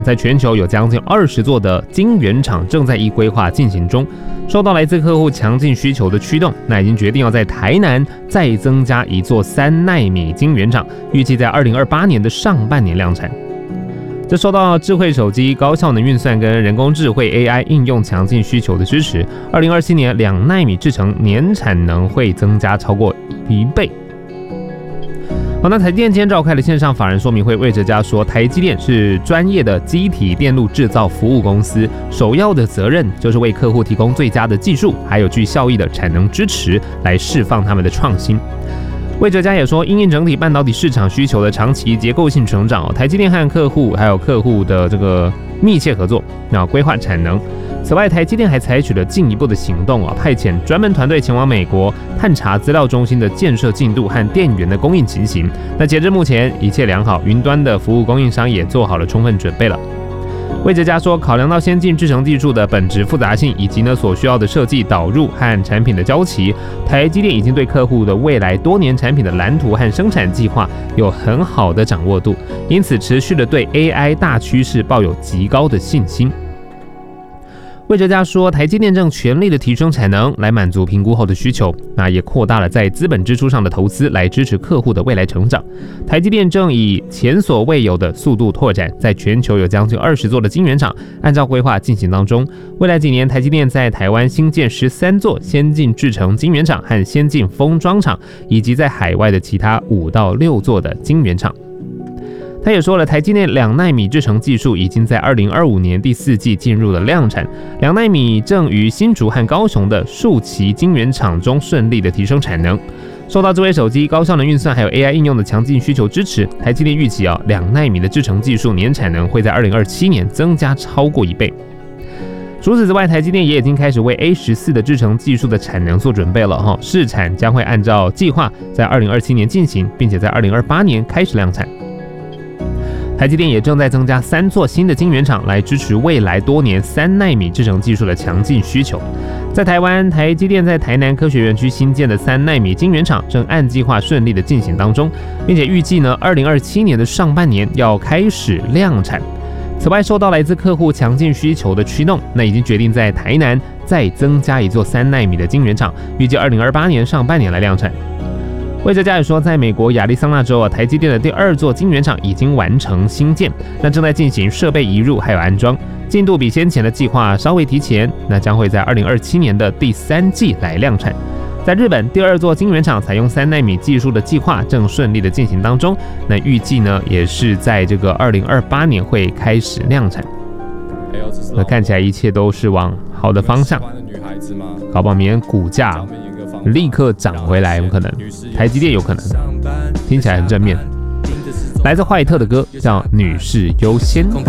在全球有将近20座的晶圆厂正在依规划进行中。受到来自客户强劲需求的驱动，那已经决定要在台南再增加一座3奈米晶圆厂，预计在2028年的上半年量产。这受到智慧手机、高效能运算跟人工智慧 AI 应用强劲需求的支持，2027年2奈米制程年产能会增加超过1倍。好，那台积电今天召开了线上法人说明会，魏哲嘉说，台积电是专业的机体电路制造服务公司，首要的责任就是为客户提供最佳的技术，还有具效益的产能支持，来释放他们的创新。魏哲嘉也说，因应整体半导体市场需求的长期结构性成长，台积电和客户还有客户的这个密切合作，那规划产能。此外，台积电还采取了进一步的行动派遣专门团队前往美国探查资料中心的建设进度和电源的供应情形。那截至目前一切良好，云端的服务供应商也做好了充分准备了。魏哲嘉说，考量到先进制程技术的本质复杂性，以及所需要的设计导入和产品的交期，台积电已经对客户的未来多年产品的蓝图和生产计划有很好的掌握度，因此持续的对 AI 大趋势抱有极高的信心。魏哲嘉说，台积电正全力的提升产能，来满足评估后的需求，那也扩大了在资本支出上的投资，来支持客户的未来成长。台积电正以前所未有的速度拓展，在全球有将近20座的晶圆厂，按照规划进行当中。未来几年，台积电在台湾新建13座先进制程晶圆厂和先进封装厂，以及在海外的其他5到6座的晶圆厂。他也说了，台积电2奈米制程技术已经在2025年第4季进入了量产，2奈米正于新竹和高雄的数期晶圆厂中顺利的提升产能。受到智慧手机、高效能运算还有 AI 应用的强劲需求支持，台积电预期2奈米的制程技术年产能会在2027年增加超过1倍。除此之外，台积电也已经开始为 A14 的制程技术的产能做准备了试产将会按照计划在2027年进行，并且在2028年开始量产。台积电也正在增加3座新的晶圆厂，来支持未来多年3奈米制程技术的强劲需求。在台湾，台积电在台南科学园区新建的3奈米晶圆厂正按计划顺利的进行当中，并且预计2027年的上半年要开始量产。此外，受到来自客户强劲需求的驱动，那已经决定在台南再增加一座3奈米的晶圆厂，预计2028年上半年来量产。魏哲嘉也说，在美国亚利桑那州台积电的第2座晶圆厂已经完成兴建，那正在进行设备移入还有安装，进度比先前的计划稍微提前，那将会在2027年的第3季来量产。在日本，第2座晶圆厂采用3奈米技术的计划正顺利的进行当中，那预计也是在这个2028年会开始量产。那看起来一切都是往好的方向，搞不好明天股价立刻涨回来，有可能台积电有可能，听起来很正面。来自怀特的歌叫《女士优先》。